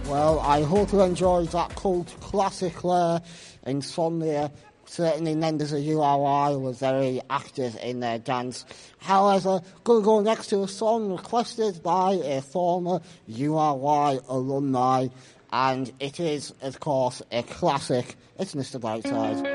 Well, I hope you enjoyed that cult classic there, Insomnia. Certainly members of URY were very active in their dance. However, going to go next to a song requested by a former URY alumni, and it is, of course, a classic. It's Mr. Brightside.